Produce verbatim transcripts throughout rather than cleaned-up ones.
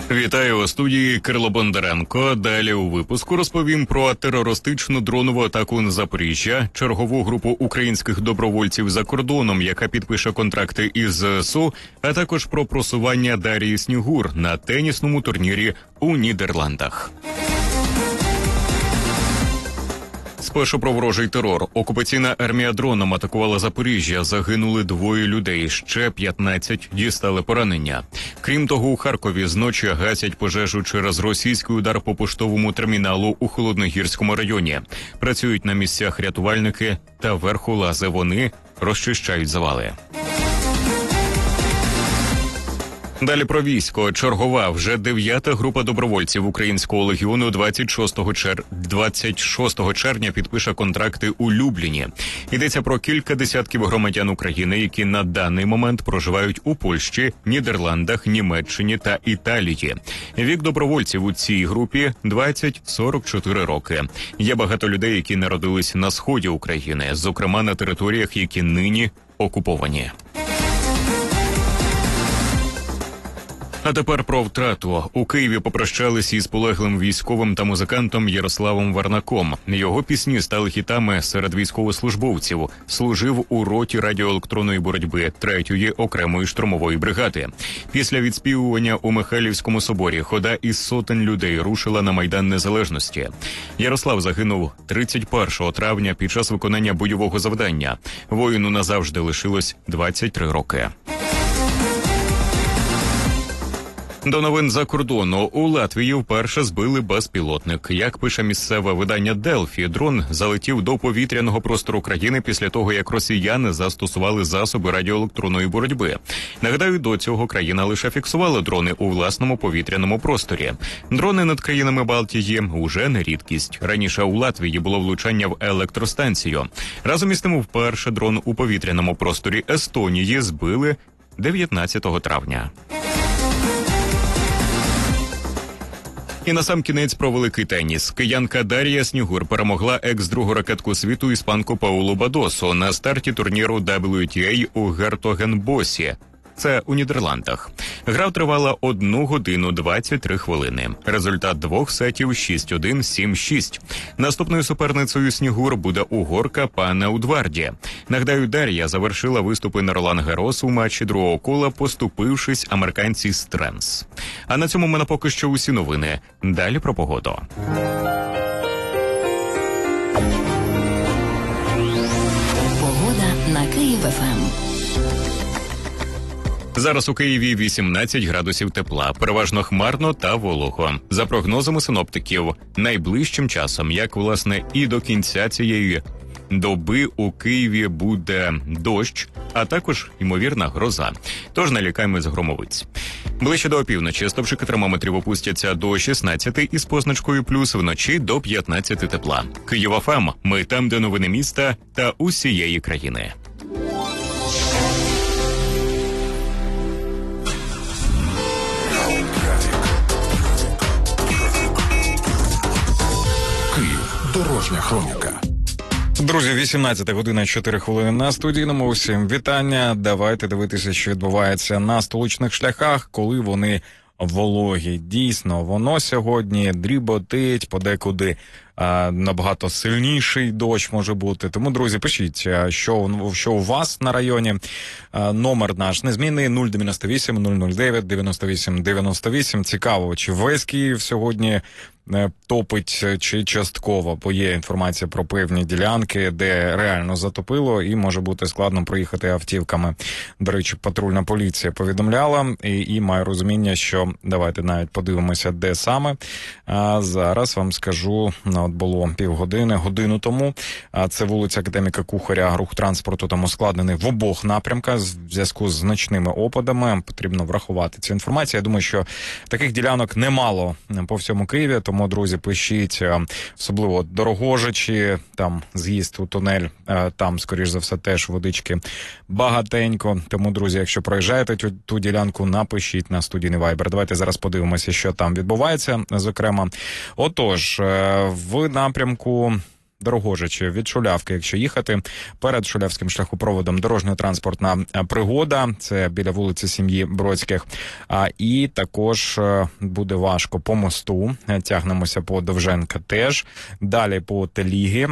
Вітаю у студії Кирило Бондаренко. Далі у випуску розповім про терористичну дронову атаку на Запоріжжя, чергову групу українських добровольців за кордоном, яка підпише контракти із ЗСУ, а також про просування Дарії Снігур на тенісному турнірі у Нідерландах. Спершу про ворожий терор. Окупаційна армія дроном атакувала Запоріжжя. Загинули двоє людей, ще п'ятнадцять дістали поранення. Крім того, у Харкові зночі гасять пожежу через російський удар по поштовому терміналу у Холодногірському районі. Працюють на місцях рятувальники та верхолази. Вони розчищають завали. Далі про військо. Чергова, вже дев'ята група добровольців Українського легіону двадцять шостого червня підпише контракти у Любліні. Йдеться про кілька десятків громадян України, які на даний момент проживають у Польщі, Нідерландах, Німеччині та Італії. Вік добровольців у цій групі двадцять - сорок чотири роки. Є багато людей, які народились на сході України, зокрема на територіях, які нині окуповані. А тепер про втрату. У Києві попрощались із полеглим військовим та музикантом Ярославом Варнаком. Його пісні стали хітами серед військовослужбовців. Служив у роті радіоелектронної боротьби третьої окремої штурмової бригади. Після відспівування у Михайлівському соборі хода із сотень людей рушила на Майдан Незалежності. Ярослав загинув тридцять першого травня під час виконання бойового завдання. Воїну назавжди лишилось двадцять три роки. До новин за кордону. У Латвії вперше збили безпілотник. Як пише місцеве видання «Делфі», дрон залетів до повітряного простору країни після того, як росіяни застосували засоби радіоелектронної боротьби. Нагадаю, до цього країна лише фіксувала дрони у власному повітряному просторі. Дрони над країнами Балтії уже не рідкість. Раніше у Латвії було влучання в електростанцію. Разом із тим вперше дрон у повітряному просторі Естонії збили дев'ятнадцятого травня. І насамкінець про великий теніс. Киянка Дарія Снігур перемогла екс-другу ракетку світу іспанку Паулу Бадосу на старті турніру дабл ю ті ей у Гертогенбосі. Це у Нідерландах. Гра тривала одну годину двадцять три хвилини. Результат двох сетів шість один - сім шість. Наступною суперницею Снігур буде угорка Пана Удварді. Нагадаю, Дар'я завершила виступи на Ролан Гарос у матчі другого кола, поступившись американці Стренс. А на цьому в мене поки що усі новини. Далі про погоду. Погода на Київ-ФМ. Зараз у Києві вісімнадцять градусів тепла, переважно хмарно та волого. За прогнозами синоптиків, найближчим часом, як, власне, і до кінця цієї доби у Києві буде дощ, а також, ймовірна, гроза. Тож налякаємось громовиць. Ближче до опівночі стовпчики термометрів опустяться до шістнадцяти із позначкою плюс, вночі до п'ятнадцяти тепла. Київ-ФМ. Ми там, де новини міста та усієї країни. Дорожня хроніка. Друзі, вісімнадцята година чотири хвилини на студійному. Усім вітання. Давайте дивитися, що відбувається на столичних шляхах, коли вони вологі. Дійсно, воно сьогодні дріботить, подекуди а, набагато сильніший дощ може бути. Тому, друзі, пишіть, що, що у вас на районі. А, номер наш незмінний нуль дев'яносто вісім нуль нуль дев'ять дев'яносто вісім дев'яносто вісім. Цікаво, чи весь Київ сьогодні топить чи частково, бо є інформація про певні ділянки, де реально затопило і може бути складно проїхати автівками. До речі, патрульна поліція повідомляла і, і маю розуміння, що давайте навіть подивимося, де саме. А зараз вам скажу, от було півгодини, годину тому. А це вулиця Академіка Кухаря, рух транспорту там ускладнений в обох напрямках в зв'язку з значними опадами. Потрібно врахувати цю інформацію. Я думаю, що таких ділянок немало по всьому Києві, тому, друзі, пишіть, особливо Дорогожичі, там з'їзд у тунель, там, скоріш за все, теж водички багатенько. Тому, друзі, якщо проїжджаєте ту, ту ділянку, напишіть на студійний вайбер. Давайте зараз подивимося, що там відбувається, зокрема. Отож, в напрямку Дорогожичі від Шулявки, якщо їхати, перед Шулявським шляхопроводом дорожньо-транспортна пригода, це біля вулиці Сім'ї Бродських, а, і також буде важко по мосту, тягнемося по Довженка теж, далі по Теліги,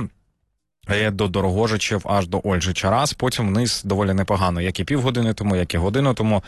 до Дорогожичів аж до Ольжича раз, потім вниз доволі непогано, як і півгодини тому, як і годину тому.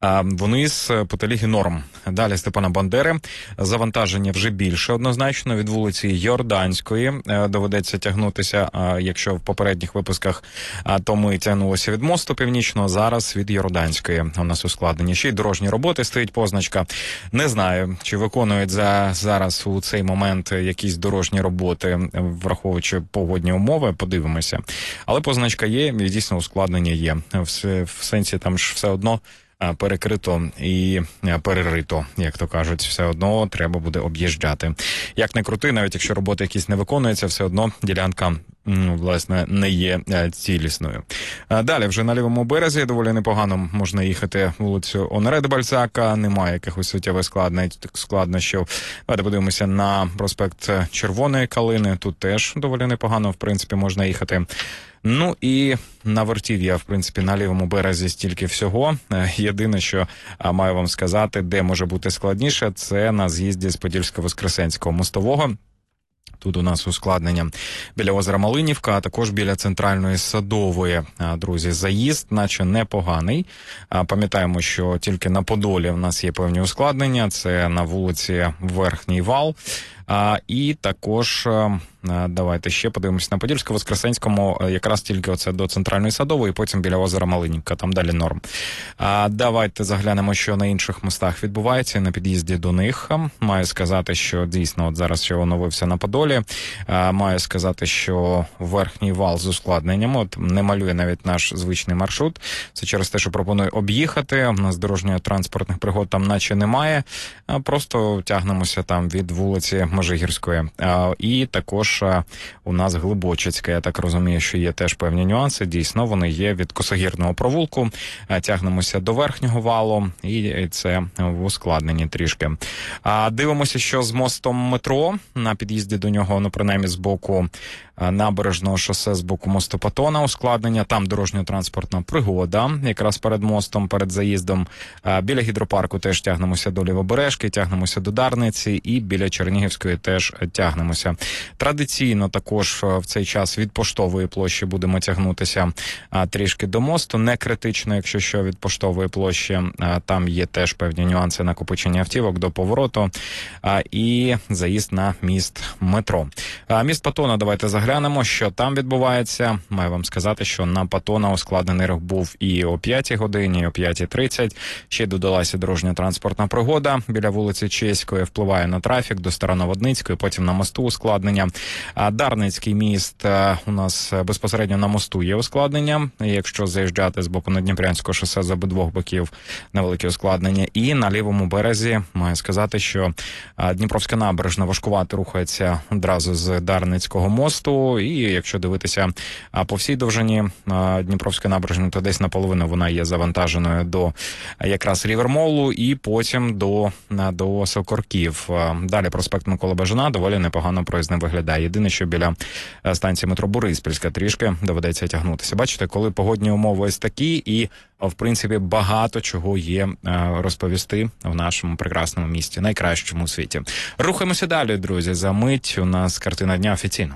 Вниз по Телігі норм. Далі Степана Бандери. Завантаження вже більше однозначно. Від вулиці Йорданської доведеться тягнутися, якщо в попередніх випусках то ми тягнулися від мосту Північного, зараз від Йорданської у нас ускладнення. Ще й дорожні роботи, стоїть позначка. Не знаю, чи виконують за зараз у цей момент якісь дорожні роботи, враховуючи погодні умови, подивимося. Але позначка є, і дійсно ускладнення є. В, в сенсі там ж все одно перекрито і перерито, як то кажуть, все одно треба буде об'їжджати. Як не крути, навіть якщо роботи якісь не виконуються, все одно ділянка, власне, не є цілісною. Далі, вже на лівому березі доволі непогано можна їхати вулицю Оноре де Бальзака, немає якихось суттєвих складнощів. Давайте подивимося на проспект Червоної Калини, тут теж доволі непогано, в принципі, можна їхати. Ну і на Вертів'я, в принципі, на лівому березі стільки всього. Єдине, що маю вам сказати, де може бути складніше, це на з'їзді з Подільсько-Воскресенського мостового. Тут у нас ускладнення біля озера Малинівка, а також біля центральної Садової. Друзі, заїзд наче непоганий. Пам'ятаємо, що тільки на Подолі в нас є певні ускладнення. Це на вулиці Верхній Вал. А, і також, а, давайте ще подивимося, на Подільсько-Воскресенському якраз тільки оце до центральної Садової, потім біля озера Малинівка, там далі норм. А, давайте заглянемо, що на інших мостах відбувається, на під'їзді до них. Маю сказати, що дійсно от зараз ще оновився на Подолі. А, маю сказати, що Верхній Вал з ускладненням, от не малює навіть наш звичний маршрут. Це через те, що пропоную об'їхати. У нас дорожньо-транспортних пригод там наче немає. А, просто тягнемося там від вулиці Можигірської. А, і також а, у нас Глибочицька. Я так розумію, що є теж певні нюанси. Дійсно, вони є від Косогірного провулку. А, тягнемося до Верхнього Валу. І це в ускладненні трішки. А, дивимося, що з мостом метро. На під'їзді до нього, ну, принаймні, з боку Набережного шосе, з боку мосту Патона ускладнення. Там дорожньо-транспортна пригода. Якраз перед мостом, перед заїздом. А, біля гідропарку теж тягнемося до Лівобережки, тягнемося до Дарниці і біля Чернігівської теж тягнемося. Традиційно також в цей час від Поштової площі будемо тягнутися а, трішки до мосту. Не критично, якщо що, від Поштової площі. А, там є теж певні нюанси накопичення автівок до повороту. А, і заїзд на міст метро. А, міст Патона, давайте заглянемо, що там відбувається. Маю вам сказати, що на Патона ускладнений рух був і о п'ятій годині, і о п'ятій тридцять. Ще додалася дорожньо-транспортна пригода. Біля вулиці Чеської впливає на трафік до Старановодницької, потім на мосту ускладнення. А Дарницький міст у нас безпосередньо на мосту є ускладнення. Якщо заїжджати з боку Надніпрянського шосе з обидвох боків, невелике ускладнення. І на лівому березі маю сказати, що Дніпровська набережна важкувато рухається одразу з Дарницького мосту. І якщо дивитися по всій довжині Дніпровської набережної, то десь наполовину вона є завантаженою до якраз Рівермолу і потім до, до Сокорків. Далі проспект Миколи Бажана доволі непогано проїзним виглядає. Єдине, що біля станції метро Бориспільська трішки доведеться тягнутися. Бачите, коли погодні умови ось такі, і, в принципі, багато чого є розповісти в нашому прекрасному місті, найкращому у світі. Рухаємося далі, друзі. За мить у нас картина дня офіційно.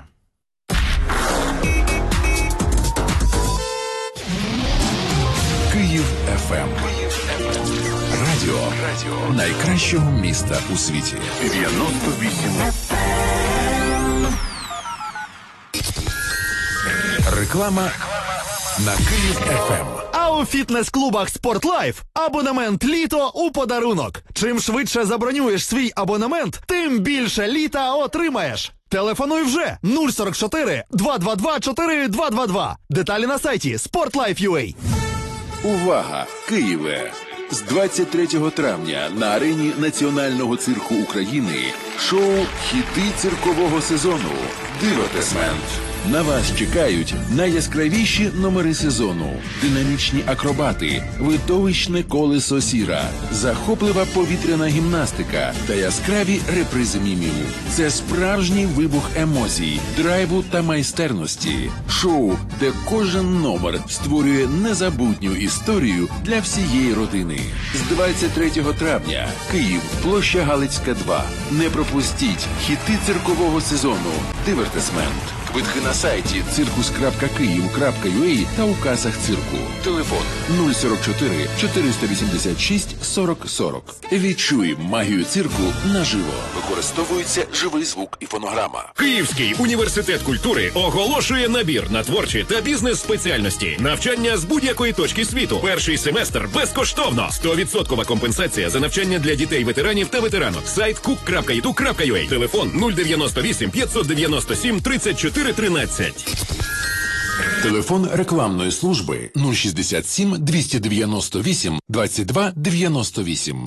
Київ еф ем. Радіо. Радіо найкращого міста у світі. дев'яносто вісім. Реклама на Київ еф ем. А у фітнес-клубах «Спортлайф» абонемент «Літо» у подарунок. Чим швидше забронюєш свій абонемент, тим більше літа отримаєш. Телефонуй вже нуль сорок чотири два два два чотири два два два. Деталі на сайті спортлайф крапка ю а. Увага! Києве! З двадцять третього травня на арені Національного цирку України шоу «Хіти циркового сезону» «Дивотесмент». На вас чекають найяскравіші номери сезону, динамічні акробати, видовищне колесо сіра, захоплива повітряна гімнастика та яскраві репризи мімів. Це справжній вибух емоцій, драйву та майстерності. Шоу, де кожен номер створює незабутню історію для всієї родини. З двадцять третього травня Київ, площа Галицька, два. Не пропустіть хіти циркового сезону. Дивертисмент. Квитки на сайті циркус крапка київ крапка ю а та у касах цирку. Телефон нуль сорок чотири чотириста вісімдесят шість сорок сорок. Відчуй магію цирку наживо. Використовується живий звук і фонограма. Київський університет культури оголошує набір на творчі та бізнес-спеціальності. Навчання з будь-якої точки світу. Перший семестр безкоштовно. сто відсотків компенсація за навчання для дітей-ветеранів та ветеранок. Сайт кук крапка і ду крапка ю а. Телефон нуль дев'яносто вісім п'ятсот дев'яносто сім тридцять чотири тринадцять. Телефон рекламної служби нуль шістдесят сім двісті дев'яносто вісім двадцять два дев'яносто вісім.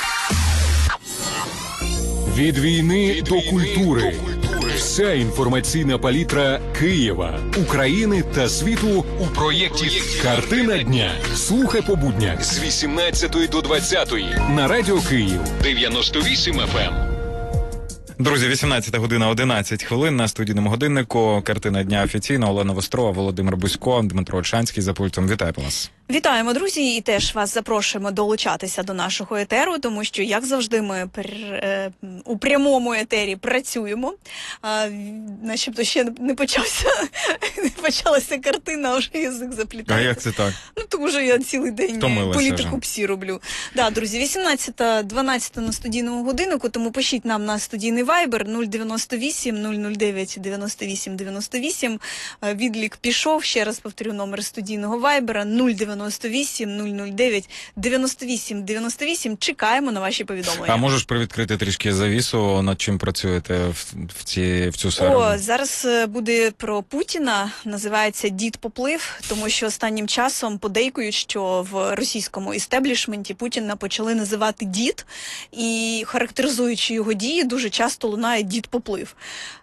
Від війни до культури. Вся інформаційна палітра Києва, України та світу у проєкті «Картина дня». Слухай по буднях з вісімнадцятої до двадцятої на Радіо Київ дев'яносто вісім еф ем. Друзі, вісімнадцята година одинадцять хвилин на студійному годиннику. Картина дня офіційно. Олена Вострова, Володимир Бусько, Дмитро Ольшанський за пультом. Вітаю вас. Вітаємо, друзі, і теж вас запрошуємо долучатися до нашого етеру, тому що, як завжди, ми пр... е... у прямому етері працюємо. А, начебто ще не почався, не почалася картина, а вже язик заплітає. А як це так? Ну, то вже я цілий день Втомилася політику вже. псі роблю. Да, друзі, вісімнадцята дванадцята на студійному годиннику, тому пишіть нам на студійний вайбер нуль дев'яносто вісім нуль нуль дев'ять дев'яносто вісім дев'яносто вісім. Відлік пішов, ще раз повторю номер студійного вайбера нуль дев'яносто вісім нуль нуль дев'ять дев'яносто вісім дев'яносто вісім. Чекаємо на ваші повідомлення. А можеш привідкрити трішки завісу, над чим працюєте в, в, ці, в цю середу? О, зараз буде про Путіна, називається «Дід поплив», тому що останнім часом подейкують, що в російському істеблішменті Путіна почали називати «дід», і характеризуючи його дії, дуже часто лунає «дід поплив».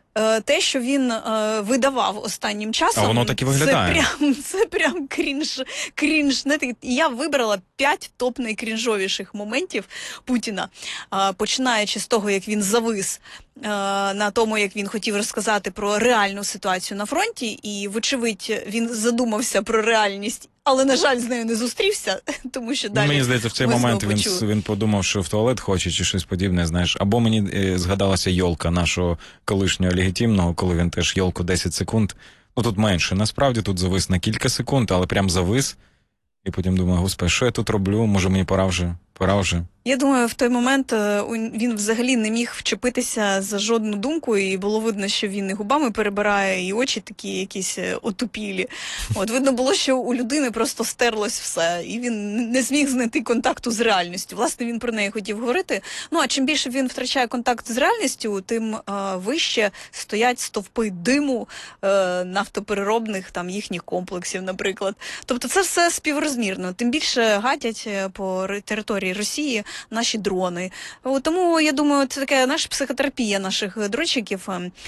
Те, що він е, видавав останнім часом, а воно так і виглядає. Це прям, це прям крінж. крінж. Я вибрала п'ять топ найкрінжовіших моментів Путіна, е, починаючи з того, як він завис е, на тому, як він хотів розказати про реальну ситуацію на фронті, і, вочевидь, він задумався про реальність, але, на жаль, з нею не зустрівся, тому що далі... Мені здається, в цей момент він, він подумав, що в туалет хоче чи щось подібне, знаєш. Або мені е, згадалася йолка нашого колишнього легітимного, коли він теж йолку десять секунд. Ну, тут менше. Насправді тут завис на кілька секунд, але прям завис. І потім думаю, господи, що я тут роблю? Може, мені пора вже? Пора вже. Я думаю, в той момент він взагалі не міг вчепитися за жодну думку, і було видно, що він і губами перебирає, і очі такі якісь отупілі. От, видно було, що у людини просто стерлось все, і він не зміг знайти контакту з реальністю. Власне, він про неї хотів говорити. Ну, а чим більше він втрачає контакт з реальністю, тим е, вище стоять стовпи диму е, нафтопереробних там їхніх комплексів, наприклад. Тобто це все співрозмірно. Тим більше гатять по території Росії наші дрони. Тому, я думаю, це така наша психотерапія наших дрончиків,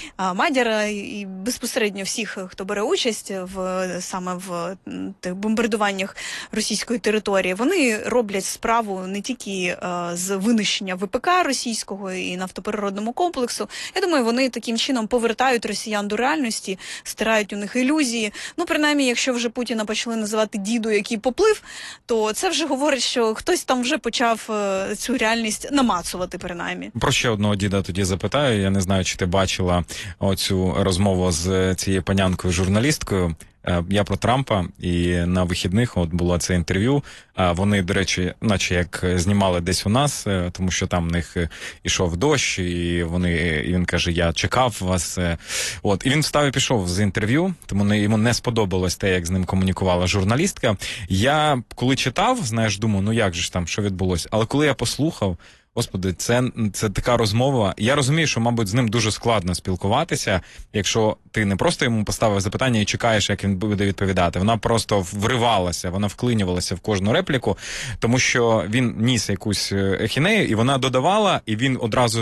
Мадяра і безпосередньо всіх, хто бере участь в саме в тих бомбардуваннях російської території. Вони роблять справу не тільки з винищення ВПК російського і нафтопереробному комплексу. Я думаю, вони таким чином повертають росіян до реальності, стирають у них ілюзії. Ну, принаймні, якщо вже Путіна почали називати діду, який поплив, то це вже говорить, що хтось там вже почав цю реальність намацувати, принаймні. Про ще одного діда тоді запитаю. Я не знаю, чи ти бачила оцю розмову з цією панянкою журналісткою. Я про Трампа, і на вихідних от було це інтерв'ю. Вони, до речі, наче як знімали десь у нас, тому що там в них ішов дощ, і вони, і він каже, я чекав вас. От, і він встав і пішов з інтерв'ю, тому йому не сподобалось те, як з ним комунікувала журналістка. Я, коли читав, знаєш, думаю, ну як же ж там, що відбулося? Але коли я послухав, Господи, це, це така розмова. Я розумію, що, мабуть, з ним дуже складно спілкуватися, якщо ти не просто йому поставив запитання і чекаєш, як він буде відповідати. Вона просто вривалася, вона вклинювалася в кожну репліку, тому що він ніс якусь ахінею, і вона додавала, і він одразу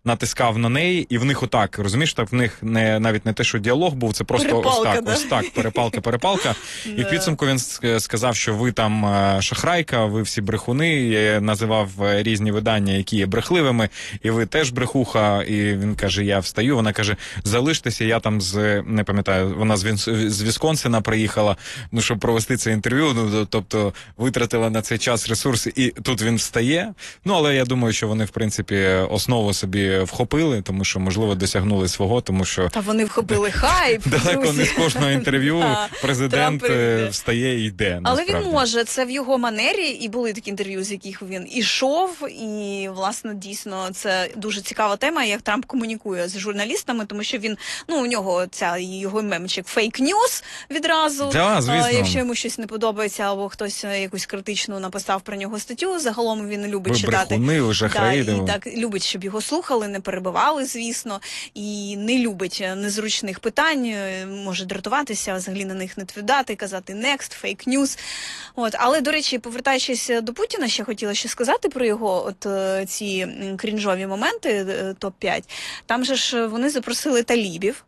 натискав на неї, і в них отак, розумієш, так в них не навіть не те, що діалог був, це просто Перепалка, ось так, да? ось так, перепалка, перепалка. І в підсумку він сказав, що ви там шахрайка, ви всі брехуни, називав різні видання, які є брехливими, і ви теж брехуха, і він каже, я встаю, вона каже, залиштеся, я там з, не пам'ятаю, вона з, Він, з Вісконсина приїхала, ну, щоб провести це інтерв'ю, ну, тобто витратила на цей час ресурси, і тут він встає. Ну, але я думаю, що вони, в принципі, основу собі вхопили, тому що, можливо, досягнули свого, тому що... Та вони вхопили хайп, далеко друзі. не з кожного інтерв'ю президент Трамп встає і йде, Але насправді. він може, це в його манері, і були такі інтерв'ю, з яких він ішов, і, власне, дійсно, це дуже цікава тема, як Трамп комунікує з журналістами, тому що він, ну, у нього ця його мемчик фейк-ньюс відразу. Да, звісно. А, якщо йому щось не подобається, або хтось якусь критичну написав про нього статтю, загалом він любить Ви читати. брехуни, ви жахраї, Да, і да. так любить, щоб його слухали, не перебивали, звісно, і не любить незручних питань, може дратуватися, взагалі на них не відповідати, казати next, fake news. От, але, до речі, повертаючись до Путіна, ще хотіла ще сказати про його от ці крінжові моменти, топ п'ять. Там же ж вони запросили талібів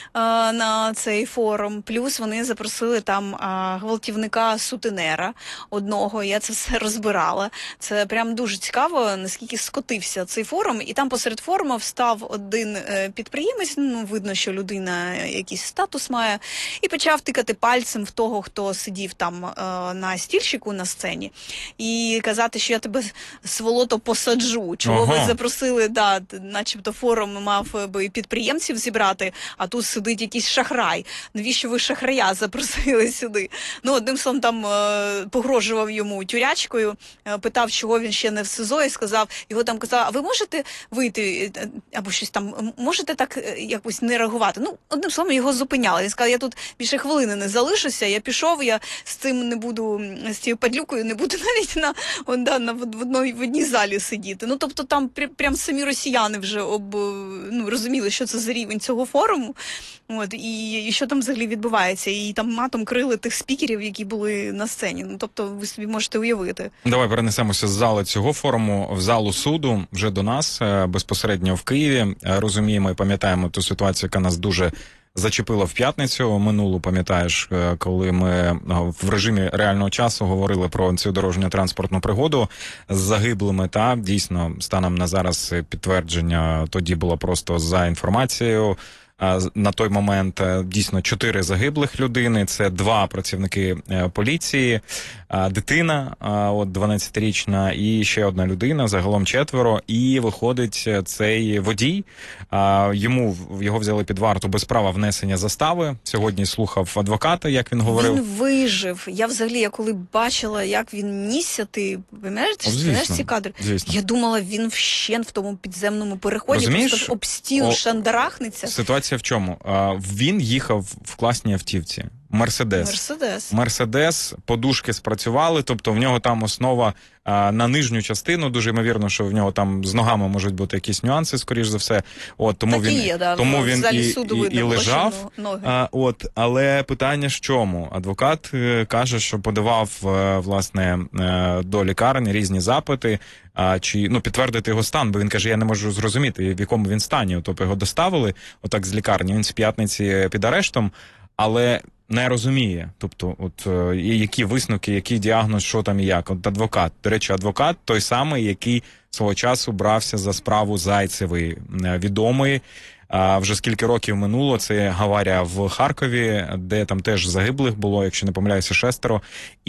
на цей форум, плюс вони запросили там а, гвалтівника-сутенера одного, я це все розбирала. Це прям дуже цікаво, наскільки скотився цей форум, і там посеред форуму встав один е, підприємець, ну, видно, що людина якийсь статус має, і почав тикати пальцем в того, хто сидів там е, на стільчику на сцені, і казати, що я тебе, сволото, посаджу. Чого Ага. ви запросили, да, начебто форум мав би підприємців зібрати, а тут сидить якийсь шахрай. Навіщо ви шахрая запросили сюди? Ну, одним словом, там е, погрожував йому тюрячкою, е, питав, чого він ще не в СИЗО, і сказав, його там казав, а ви можете вийти, е, або щось там, можете так е, якось не реагувати? Ну, одним словом, його зупиняли. Він сказав, я тут більше хвилини не залишуся, я пішов, я з цим не буду, з цією падлюкою не буду навіть на, он, да, на в, одній, в одній залі сидіти. Ну, тобто там прям, прям самі росіяни вже об, ну, розуміли, що це за рівень цього форуму. От, і, і що там взагалі відбувається. І там матом крили тих спікерів, які були на сцені. Ну, тобто ви собі можете уявити. Давай перенесемося з зали цього форуму в залу суду, вже до нас, е, безпосередньо в Києві. Е, Розуміємо і пам'ятаємо ту ситуацію, яка нас дуже зачепила в п'ятницю минулу, пам'ятаєш, е, коли ми е, в режимі реального часу говорили про цю дорожньо-транспортну пригоду з загиблими, та дійсно, станом на зараз підтвердження тоді було просто за інформацією. На той момент дійсно чотири загиблих людини, це два працівники поліції, дитина, от дванадцятирічна, і ще одна людина, загалом четверо, і виходить цей водій, йому, його взяли під варту без права внесення застави, сьогодні слухав адвоката, як він говорив. Він вижив. Я взагалі, я коли бачила, як він нісся, ти пам'ятаєш знаєш ці кадри? Звісно. Я думала, він вщент в тому підземному переході, Розумієш? просто об стіл О, шандарахнеться. Ситуація в чому? Він їхав в класній автівці. Мерседес. Мерседес. Мерседес, подушки спрацювали, тобто в нього там основа а, на нижню частину, дуже ймовірно, що в нього там з ногами можуть бути якісь нюанси, скоріш за все. От, тому так він, і є, да, тому в він залі і, суду і, видно і лежав. ноги. А, от, але питання в чому? Адвокат е, каже, що подавав е, власне е, до лікарні різні запити, а, чи ну підтвердити його стан, бо він каже, я не можу зрозуміти, в якому він стані. Тобто його доставили отак з лікарні, він з п'ятниці під арештом, але не розуміє, тобто, от е, які висновки, який діагноз, що там і як. От адвокат, до речі, адвокат той самий, який свого часу брався за справу Зайцевої, е, відомої. А вже скільки років минуло, це аварія в Харкові, де там теж загиблих було, якщо не помиляюся, шестеро.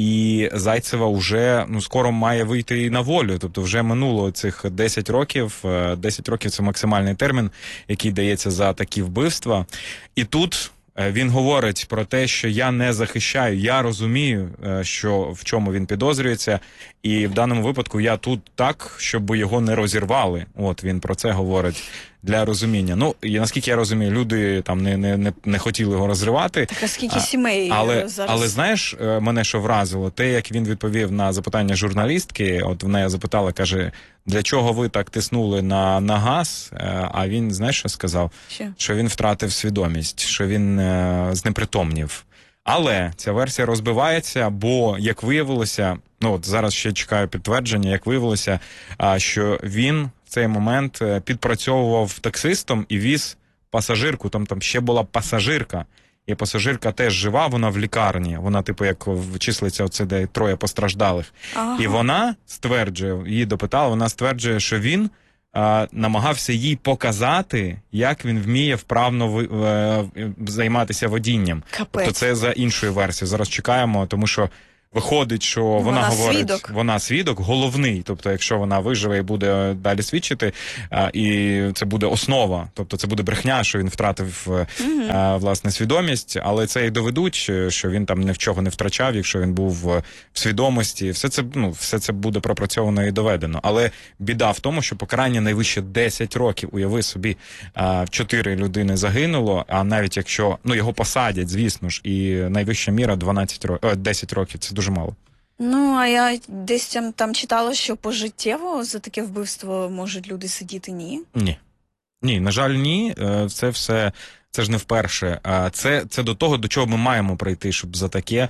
І Зайцева вже, ну, скоро має вийти на волю. Тобто вже минуло цих десять років. десять років – це максимальний термін, який дається за такі вбивства. І тут він говорить про те, що я не захищаю, я розумію, що в чому він підозрюється, і в даному випадку я тут так, щоб його не розірвали. От він про це говорить для розуміння. Ну, і наскільки я розумію, люди там не, не, не, не хотіли його розривати. Так, а скільки сімей але, зараз? Але знаєш, мене що вразило? Те, як він відповів на запитання журналістки, от в неї запитала, каже, для чого ви так тиснули на, на газ? А він, знаєш, що сказав? Що? Що він втратив свідомість, що він е, знепритомнів. Але ця версія розбивається, бо, як виявилося, ну от зараз ще чекаю підтвердження, як виявилося, а, що він в цей момент підпрацьовував таксистом і віз пасажирку, там, там ще була пасажирка. І пасажирка теж жива, вона в лікарні. Вона, типу, як числиться оце, де троє постраждалих. Ага. І вона стверджує, її допитала, вона стверджує, що він а, намагався їй показати, як він вміє вправно ви, е, займатися водінням. Капець. Тобто це за іншою версією. Зараз чекаємо, тому що виходить, що вона, вона говорить, свідок. вона свідок, головний, тобто якщо вона виживе і буде далі свідчити, а, і це буде основа, тобто це буде брехня, що він втратив mm-hmm. а, власне свідомість, але це і доведуть, що він там ні в чого не втрачав, якщо він був в свідомості, все це, ну, все це буде пропрацьовано і доведено. Але біда в тому, що покарання найвище десять років, уяви собі, а, чотири людини загинуло, а навіть якщо, ну, його посадять, звісно ж, і найвища міра дванадцять років, десять років, це дуже мало. Ну, а я десь там, там читала, що пожиттєво за таке вбивство можуть люди сидіти, ні? Ні. Ні, на жаль, ні. Це все, це ж не вперше. Це, це до того, до чого ми маємо прийти, щоб за таке,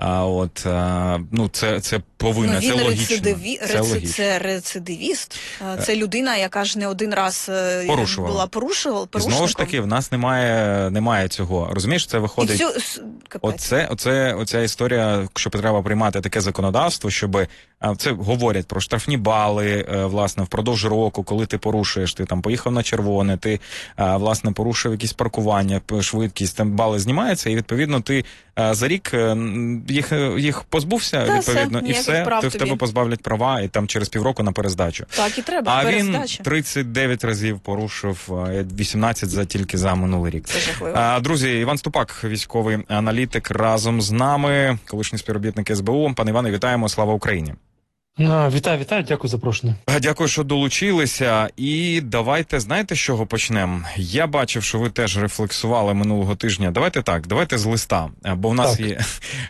от, ну, це, це повинно, ну, це логічно. Рецидиві... Це, Реци... логічно. Це рецидивіст, це людина, яка ж не один раз порушувала. була порушувала. І знову ж таки, в нас немає, немає цього. Розумієш, це виходить... І всю... Оце, оце, оця історія, що треба приймати таке законодавство, щоб, це говорять про штрафні бали, власне, впродовж року, коли ти порушуєш, ти там поїхав на червоне, ти, власне, порушив якісь паркування, швидкість, там бали знімаються, і, відповідно, ти за рік їх, їх позбувся, Та відповідно, все, і все, ти, в тебе позбавлять права, і там через півроку на перездачу. Так і треба, а перездача. Він тридцять дев'ять разів порушив, вісімнадцять за тільки за минулий рік. Це жахливо. А, друзі, Іван Ступак, військовий аналітик, разом з нами, колишній співробітник ес бе у. Пане Іване, вітаємо, слава Україні. Вітаю, вітаю, дякую за запрошення. Дякую, що долучилися. І давайте, знаєте, з чого почнемо? Я бачив, що ви теж рефлексували минулого тижня. Давайте так, давайте з листа. Бо в нас так. є...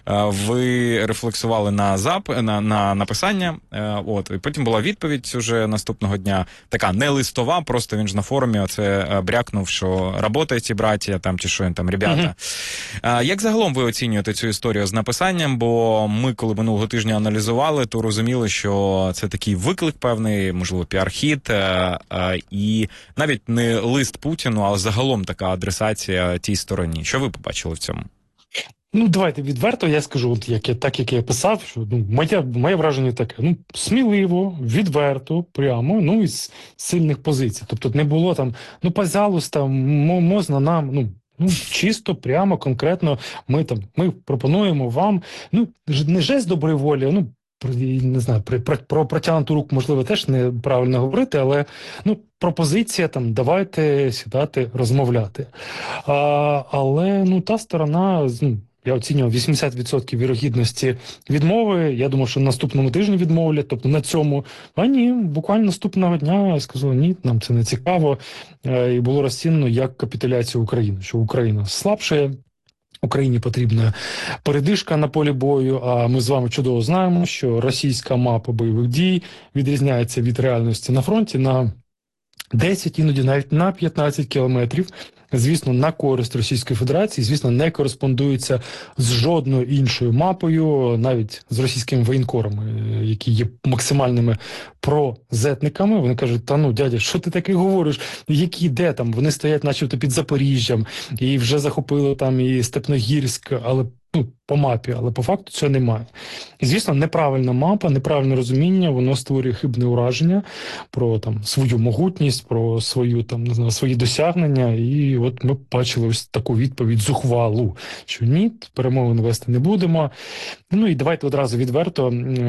Ви рефлексували на зап... на, на написання, от, і потім була відповідь уже наступного дня. Така не листова, просто він ж на форумі оце брякнув, що работаєте, браття, там, чи що він там, ребята. Угу. Як загалом ви оцінюєте цю історію з написанням? Бо ми, коли минулого тижня аналізували, то розуміли, що це такий виклик певний, можливо, піар-хід, е, е, і навіть не лист Путіну, а загалом така адресація тій стороні. Що ви побачили в цьому? Ну, давайте відверто, я скажу, от як я, так як я писав, що ну, моє, моє враження таке, ну, сміливо, відверто, прямо, ну, із сильних позицій. Тобто не було там, ну, пожалуйста, можна нам, ну, Ну, чисто, прямо, конкретно, ми там, ми пропонуємо вам, ну, не жест доброї волі, ну, не знаю, про, про, про протягнуту руку, можливо, теж неправильно говорити, але, ну, пропозиція там, давайте сідати, розмовляти. А, але, ну, та сторона, ну, я оцінював вісімдесят відсотків вірогідності відмови. Я думав, що наступному тижні відмовлять, тобто на цьому. А ні, буквально наступного дня сказали, ні, нам це не цікаво. І було розцінено як капітуляцію України, що Україна слабшає, Україні потрібна передишка на полі бою, а ми з вами чудово знаємо, що російська мапа бойових дій відрізняється від реальності на фронті на десять, іноді навіть на п'ятнадцять кілометрів. Звісно, на користь Російської Федерації, звісно, не кореспондується з жодною іншою мапою, навіть з російськими воєнкорами, які є максимальними прозетниками. Вони кажуть, та ну, дядя, що ти таке говориш? Які, де там? Вони стоять начебто під Запоріжжям і вже захопили там і Степногірськ, але ну, по мапі, але по факту цього немає. І, звісно, неправильна мапа, неправильне розуміння, воно створює хибне ураження про там свою могутність, про свою там, не знаю, свої досягнення. І от ми бачили ось таку відповідь зухвалу, що ні, перемовин вести не будемо. Ну і давайте одразу відверто,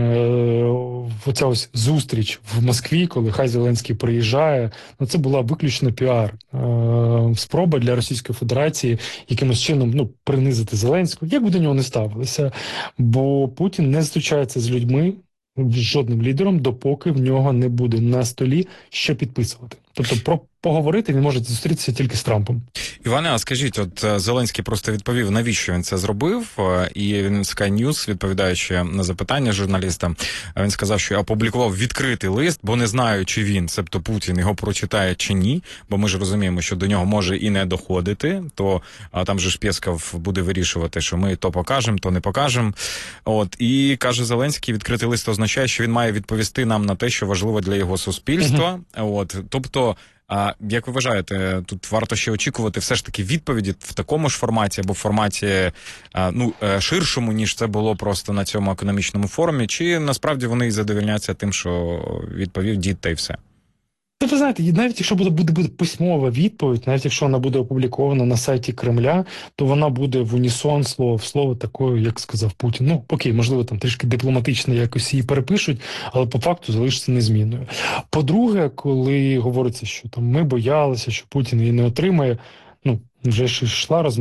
е- оця ось зустріч в Москві, коли хай Зеленський приїжджає, ну це була виключно піар. Е- спроба для Російської Федерації якимось чином, ну, принизити Зеленського. Як би до нього не ставилися, бо Путін не зустрічається з людьми, з жодним лідером, допоки в нього не буде на столі що підписувати. Тобто про поговорити він може зустрітися тільки з Трампом. Іване, а скажіть, от Зеленський просто відповів, навіщо він це зробив, і він Sky News, відповідаючи на запитання журналістам, він сказав, що опублікував відкритий лист, бо не знаю, чи він, себто Путін, його прочитає чи ні, бо ми ж розуміємо, що до нього може і не доходити, то а там же ж Пєсков буде вирішувати, що ми то покажемо, то не покажемо. От, і каже Зеленський, відкритий лист означає, що він має відповісти нам на те, що важливо для його суспільства. Uh-huh. От, тобто, а як ви вважаєте, тут варто ще очікувати все ж таки відповіді в такому ж форматі або в форматі а, ну, ширшому, ніж це було просто на цьому економічному форумі, чи насправді вони і задовольняться тим, що відповів дід та й все? Та ви знаєте, навіть якщо буде, буде, буде письмова відповідь, навіть якщо вона буде опублікована на сайті Кремля, то вона буде в унісон слово в слово такою, як сказав Путін. Ну, окей, можливо, там трішки дипломатично якось її перепишуть, але по факту залишиться незмінною. По-друге, коли говориться, що там ми боялися, що Путін її не отримає, ну, вже ж йшла розмова